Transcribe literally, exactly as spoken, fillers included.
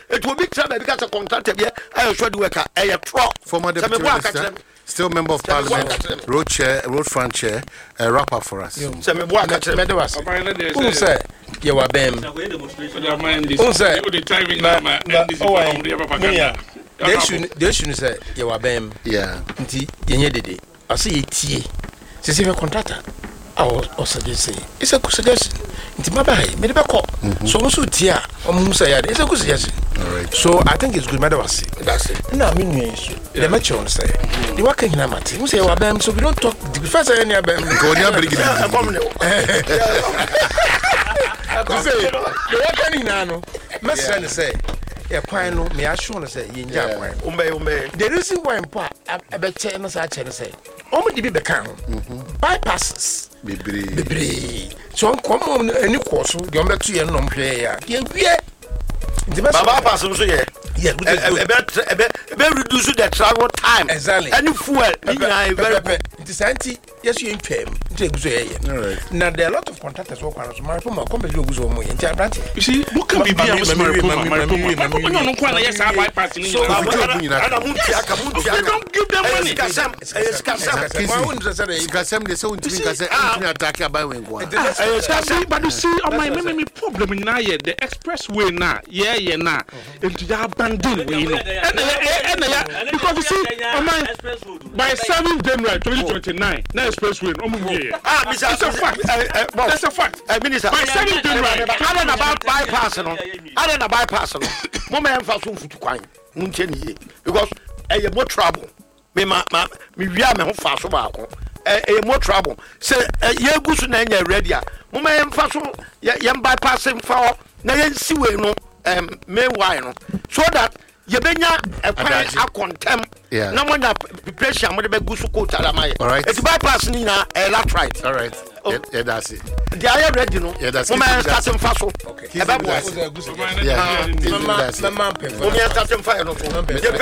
it will be trouble because a contractor here I should work a pro former deputy minister, still member of parliament, road chair, road front chair, a rapper for us. Say me boy catch them. Who say you were bem? Who say the timing na they should they should say you were bem. Yeah. Nti yenye dede. I say tie. Say say contractor. I was say it's a good suggestion. Nti mabai me dey call. So no so tie omu say ya. It's a good suggestion. All right. So I think it's good matter was. That's it. Na me nwe so. The match on say. The work in Amati. Who say you were bem so we don't talk the first any bem. Go near bring it. Say the work in Nano. Messi say a quino me assure say yinja kwan umbe umbe the reason why mpa abeche no sa che say omo di bi beka ho bypasses bebre bebre so nkom ani koso de omo beto ye no hwe ya ye wie baba pass so ye yeah we ebe ebe reduce the travel time exactly any fuel na very good it is anti yes you ntwem ntwe guzo ye now there are a lot of contractors work on so my from company guzo mo ye ntia branch you see look at me be am smart no no kwa na yes bypass ni so ana munti aka munti aka don't give them money kasam kasam my own say kasam dey say untimi kasam untimi attack abai wen kwa but you see on my me problem na here the expressway na yeah yeah na into ya abandon we no and and because you see on my by seventh January twenty twenty-nine na expressway no mo here ah it's a fact that's a fact minister by seventh January I don't about bypass no I don't bypass no mo me emfa so futu kwan munche ni because eh more trouble me ma me wia me ho fa so ba ko eh more trouble say ye gusu na nya ready a mo me emfa so ye bypass emfa na ye siwe no um me why no so that ye benya a quite a contem na mo na pressure mo de be gusu ko tara mai it bypass ni na eh left right all right yeah that's it they are ready no yeah that's it mo me start emfa so okay yeah mama mama mo me start emfa no so